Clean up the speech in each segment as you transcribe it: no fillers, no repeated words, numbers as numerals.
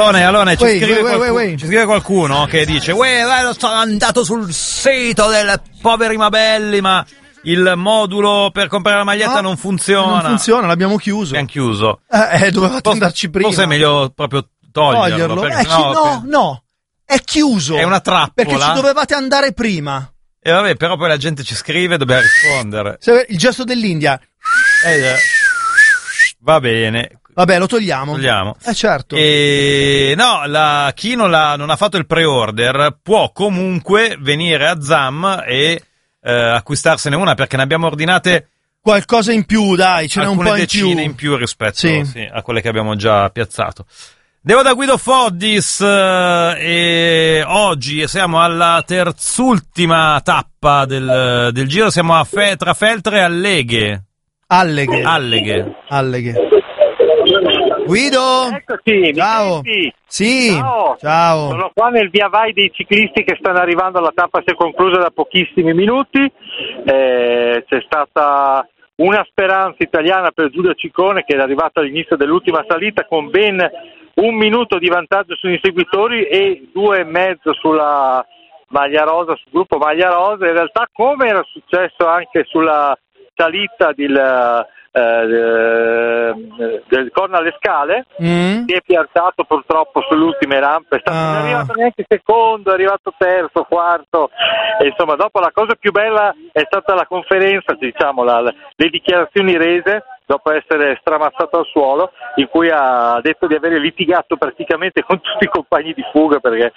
Alone, ci scrive qualcuno che dice sono andato sul sito del Poveri Mabelli, ma il modulo per comprare la maglietta non funziona. Non funziona, l'abbiamo chiuso. L'abbiamo chiuso. Dovevate andarci prima. Forse è meglio proprio toglierlo. No, è chiuso. È una trappola. Perché ci dovevate andare prima. E vabbè, però poi la gente ci scrive e dobbiamo rispondere. Il gesto dell'India. Va bene. Vabbè, lo togliamo. Certo. E no, chi non ha fatto il pre-order può comunque venire a ZAM e acquistarsene una, perché ne abbiamo ordinate qualcosa in più, dai, ce n'è un po' in più. Alcune decine in più rispetto a quelle che abbiamo già piazzato. Devo da Guido Foddis e oggi siamo alla terzultima tappa del giro, siamo tra Feltre e Alleghe. Guido? Eccoci, ciao. Sì, ciao. Sono qua nel via vai dei ciclisti che stanno arrivando, la tappa si è conclusa da pochissimi minuti, c'è stata una speranza italiana per Giulio Ciccone che è arrivato all'inizio dell'ultima salita con ben 1 minuto di vantaggio sugli inseguitori e 2,5 sulla maglia rosa, sul gruppo maglia rosa. In realtà, come era successo anche sulla salita del Corno alle Scale, si è piazzato purtroppo sulle ultime rampe, non è arrivato neanche secondo, è arrivato terzo, quarto, e insomma dopo la cosa più bella è stata la conferenza, diciamo le dichiarazioni rese dopo essere stramassato al suolo, in cui ha detto di avere litigato praticamente con tutti i compagni di fuga, perché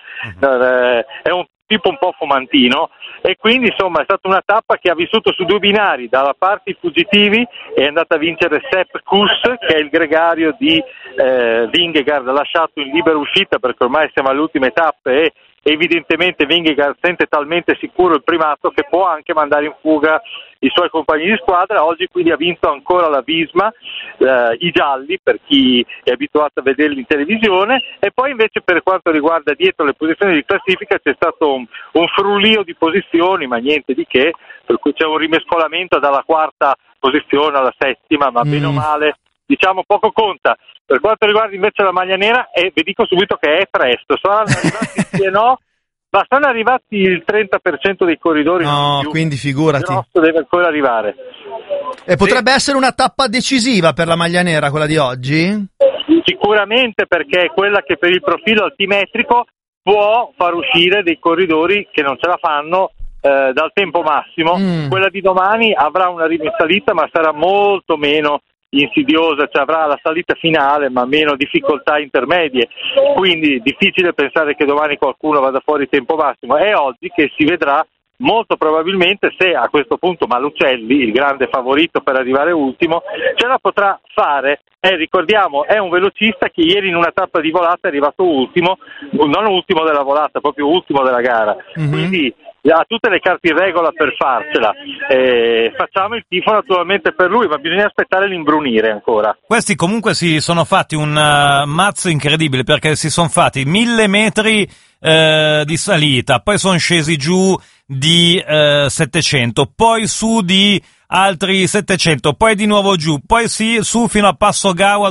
è un tipo un po' fumantino, e quindi insomma è stata una tappa che ha vissuto su 2 binari. Dalla parte i fuggitivi è andata a vincere Sepp Kuss, che è il gregario di Vingegaard, lasciato in libera uscita perché ormai siamo alle ultime tappe e evidentemente Vingegaard sente talmente sicuro il primato che può anche mandare in fuga i suoi compagni di squadra. Oggi quindi ha vinto ancora la Visma, i gialli per chi è abituato a vederli in televisione, e poi invece per quanto riguarda dietro le posizioni di classifica c'è stato un frullio di posizioni, ma niente di che, per cui c'è un rimescolamento dalla 4ª posizione alla 7ª, ma bene o male diciamo poco conta. Per quanto riguarda invece la maglia nera, vi dico subito che è presto, saranno arrivati sì e no, ma sono arrivati il 30% dei corridori. No, quindi figurati. Il nostro deve ancora arrivare. E potrebbe essere una tappa decisiva per la maglia nera, quella di oggi? Sicuramente, perché è quella che per il profilo altimetrico può far uscire dei corridori che non ce la fanno dal tempo massimo. Quella di domani avrà una risalita, ma sarà molto meno insidiosa, cioè avrà la salita finale ma meno difficoltà intermedie, quindi difficile pensare che domani qualcuno vada fuori tempo massimo. È oggi che si vedrà molto probabilmente se a questo punto Malucelli, il grande favorito per arrivare ultimo, ce la potrà fare. Ricordiamo, è un velocista che ieri in una tappa di volata è arrivato ultimo, non ultimo della volata, proprio ultimo della gara, quindi ha tutte le carte in regola per farcela. Facciamo il tifo naturalmente per lui, ma bisogna aspettare l'imbrunire ancora. Questi comunque si sono fatti un mazzo incredibile, perché si sono fatti 1000 metri di salita, poi sono scesi giù di 700, poi su di altri 700, poi di nuovo giù, poi su fino a Passo Gaua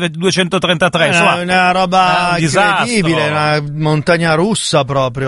2233. Una roba incredibile, una montagna russa proprio,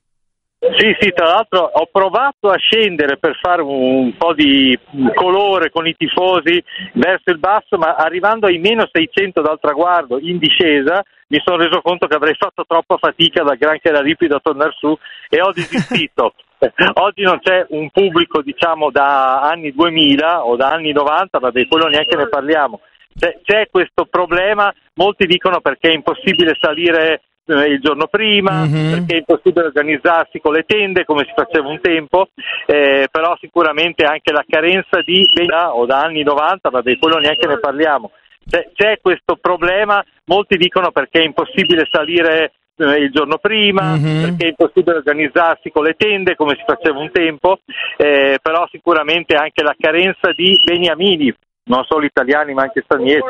Sì, tra l'altro ho provato a scendere per fare un po' di colore con i tifosi verso il basso, ma arrivando ai meno 600 dal traguardo in discesa mi sono reso conto che avrei fatto troppa fatica dal Granché alla Ripida a tornare su e ho desistito. Oggi non c'è un pubblico, diciamo, da anni 2000 o da anni 90, vabbè, quello neanche ne parliamo. C'è questo problema, molti dicono perché è impossibile salire il giorno prima, perché è impossibile organizzarsi con le tende come si faceva un tempo, però sicuramente anche la carenza di o da anni 90, vabbè, quello neanche ne parliamo. C'è questo problema, molti dicono perché è impossibile salire il giorno prima, perché è impossibile organizzarsi con le tende come si faceva un tempo, però sicuramente anche la carenza di beniamini, non solo italiani ma anche stranieri.